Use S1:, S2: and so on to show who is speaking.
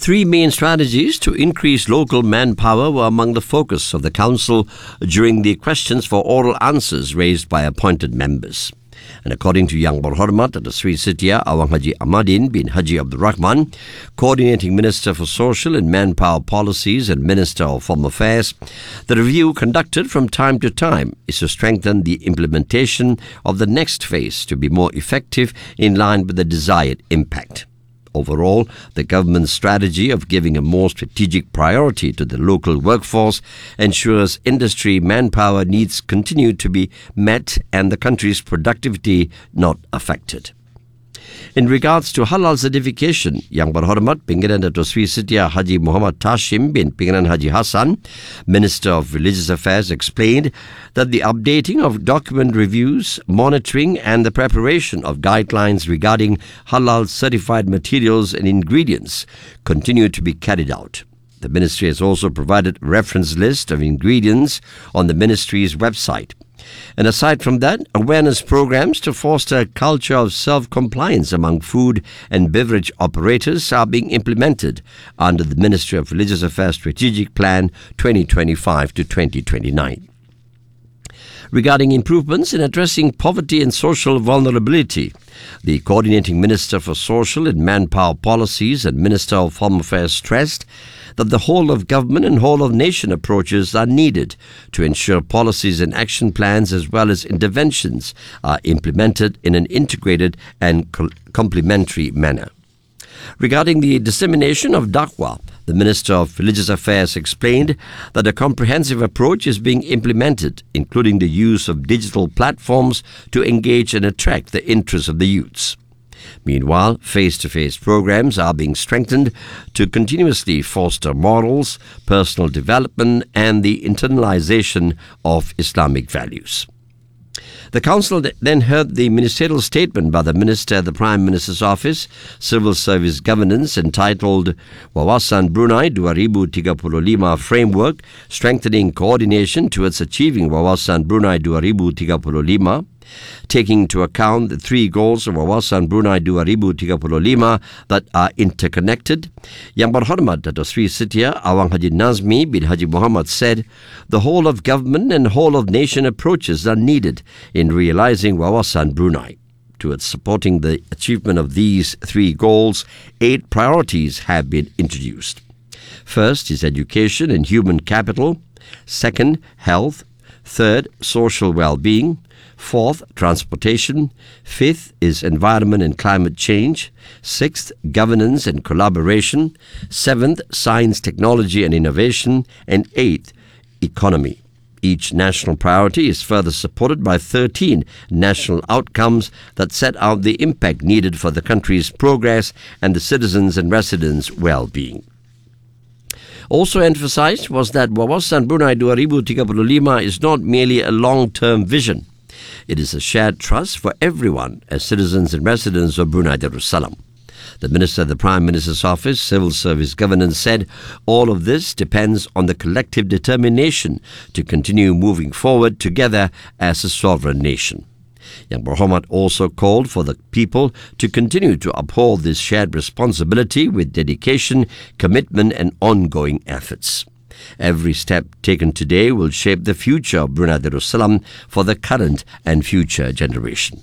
S1: Three main strategies to increase local manpower were among the focus of the Council during the questions for oral answers raised by appointed members. And according to Yang Berhormat Dato' Sri Setia Awang Haji Ahmadin bin Haji Abdul Rahman, Coordinating Minister for Social and Manpower Policies and Minister of Foreign Affairs, the review conducted from time to time is to strengthen the implementation of the next phase to be more effective in line with the desired impact. Overall, the government's strategy of giving a more strategic priority to the local workforce ensures industry manpower needs continue to be met and the country's productivity not affected. In regards to halal certification, Yang Berhormat Pimpinan Dato' Sri Setia Haji Muhammad Tashim bin Pimpinan Haji Hassan, Minister of Religious Affairs, explained that the updating of document reviews, monitoring and the preparation of guidelines regarding halal certified materials and ingredients continue to be carried out. The ministry has also provided reference list of ingredients on the ministry's website. And aside from that, awareness programs to foster a culture of self-compliance among food and beverage operators are being implemented under the Ministry of Religious Affairs Strategic Plan 2025 to 2029. Regarding improvements in addressing poverty and social vulnerability, the Coordinating Minister for Social and Manpower Policies and Minister of Home Affairs stressed that the whole of government and whole of nation approaches are needed to ensure policies and action plans as well as interventions are implemented in an integrated and complementary manner. Regarding the dissemination of Dawah, the Minister of Religious Affairs explained that a comprehensive approach is being implemented, including the use of digital platforms to engage and attract the interests of the youths. Meanwhile, face-to-face programs are being strengthened to continuously foster morals, personal development and the internalization of Islamic values. The Council then heard the ministerial statement by the Minister at the Prime Minister's Office, Civil Service Governance, entitled Wawasan Brunei 2035 Framework, Strengthening Coordination Towards Achieving Wawasan Brunei 2035, taking into account the three goals of Wawasan Brunei 2035 that are interconnected. Yang Berhormat Dato' Sri Setia Awang Haji Nazmi bin Haji Muhammad said the whole of government and whole of nation approaches are needed in realizing Wawasan Brunei. Towards supporting the achievement of these three goals, 8 priorities have been introduced. First is education and human capital. Second, health. Third, social well-being. Fourth, transportation. Fifth is environment and climate change. Sixth, governance and collaboration. Seventh, science, technology and innovation. And eighth, economy. Each national priority is further supported by 13 national outcomes that set out the impact needed for the country's progress and the citizens' and residents' well-being. Also emphasized was that Wawasan Brunei 2035 is not merely a long-term vision. It is a shared trust for everyone as citizens and residents of Brunei Darussalam. The Minister of the Prime Minister's Office, Civil Service Governance, said all of this depends on the collective determination to continue moving forward together as a sovereign nation. Yang Berhormat also called for the people to continue to uphold this shared responsibility with dedication, commitment and ongoing efforts. Every step taken today will shape the future of Brunei Darussalam for the current and future generation.